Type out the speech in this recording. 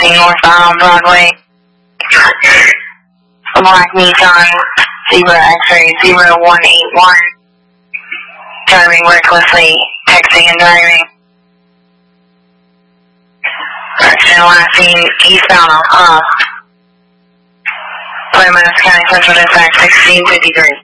crossing northbound on Broadway. A black Nissan Zebra X-ray 0181. Driving recklessly, texting and driving. Correction, last seen eastbound on Huff. Plymouth County Central Dispatch 1653.